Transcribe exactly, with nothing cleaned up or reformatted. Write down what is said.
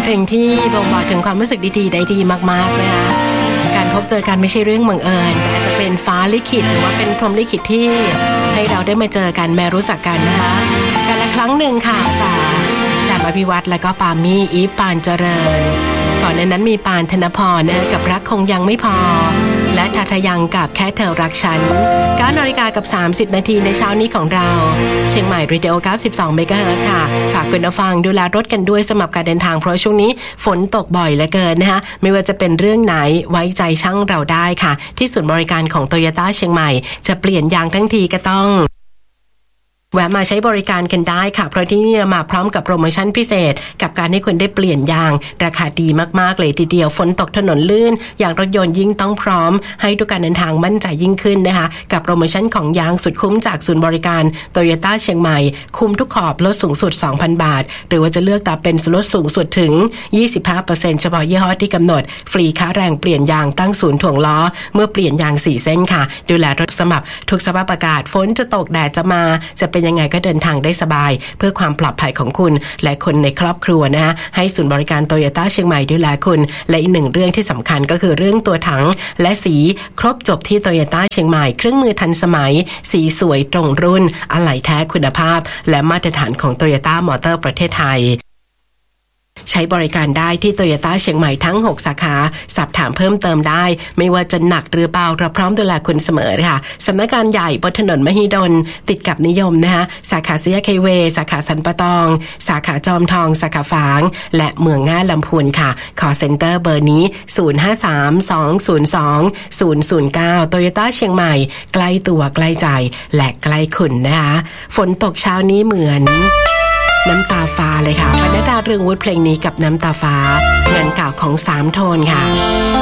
เพลงที่บ่งบอกถึงความรู้สึกดีๆได้ดีมากๆนะคะการพบเจอกันไม่ใช่เรื่องบังเอิญแต่อาจจะเป็นฟ้าลิขิตหรือว่าเป็นพรหมลิขิตที่ให้เราได้มาเจอกันแม้รู้จักกันนะคะกันละครั้งหนึ่งค่ะจากแสบอภิวัตรและก็ปามี่อีฟปานเจริญก่อนหน้านั้นมีปานธนพรนะกับรักคงยังไม่พอและทาทยังกับแค่เธอรักฉัน เก้านาฬิกากับสามสิบนาทีในเช้านี้ของเราเชียงใหม่ Radio เก้าสิบสอง เมกะเฮิรตซ์ ค่ะฝากคุณผู้ฟังดูแลรถกันด้วยสำหรับการเดินทางเพราะช่วงนี้ฝนตกบ่อยเหลือเกินนะคะไม่ว่าจะเป็นเรื่องไหนไว้ใจช่างเราได้ค่ะที่ศูนย์บริการของ Toyota เชียงใหม่จะเปลี่ยนยางทั้งทีก็ต้องแวะมาใช้บริการกันได้ค่ะเพราะที่นี่มาพร้อมกับโปรโมชั่นพิเศษกับการให้คุณได้เปลี่ยนยางราคาดีมากๆเลยทีเดียวฝนตกถนนลื่นอย่างรถยนต์ยิ่งต้องพร้อมให้ทุกการเดินทางมั่นใจยิ่งขึ้นนะคะกับโปรโมชั่นของยางสุดคุ้มจากศูนย์บริการ Toyota เชียงใหม่คุ้มทุกขอบลดสูงสุด สองพัน บาทหรือว่าจะเลือกรับเป็นลดสูงสุดถึง ยี่สิบห้าเปอร์เซ็นต์ เฉพาะยี่ห้อที่กำหนดฟรีค่าแรงเปลี่ยนยางตั้งศูนย์ถ่วงล้อเมื่อเปลี่ยนยางสี่เส้นค่ะดูแลรถสมัครทุกสภาพอากาศฝนจะตกแดดจะมาจะเป็นยังไงก็เดินทางได้สบายเพื่อความปลอดภัยของคุณและคนในครอบครัวนะฮะให้ศูนย์บริการ Toyota เชียงใหม่ดูแลคุณและอีกหนึ่งเรื่องที่สำคัญก็คือเรื่องตัวถังและสีครบจบที่ Toyota เชียงใหม่เครื่องมือทันสมัยสีสวยตรงรุ่นอะไหล่แท้คุณภาพและมาตรฐานของ Toyota Motor ประเทศไทยใช้บริการได้ที่ Toyota เชียงใหม่ทั้งหกสาขาสอบถามเพิ่มเติมได้ไม่ว่าจะหนักหรือเบาเราพร้อมดูแลคุณเสมอค่ะสำนักงานใหญ่บนถนนมหิดลติดกับนิยมนะคะสาขาเซียไคเวสาขาสันปะตองสาขาจอมทองสาขาฝางและเมืองง่าลำพูนค่ะคอลเซ็นเตอร์เบอร์นี้ศูนย์ ห้า สาม สอง ศูนย์ สอง ศูนย์ ศูนย์ เก้า Toyota เชียงใหม่ใกล้ตัวใกล้ใจและใกล้คุณนะคะฝนตกเช้านี้เหมือนน้ำตาฟ้าเลยค่ะปนัดดาเรืองวุฒิเพลงนี้กับน้ำตาฟ้างานเก่าของสามโทนค่ะ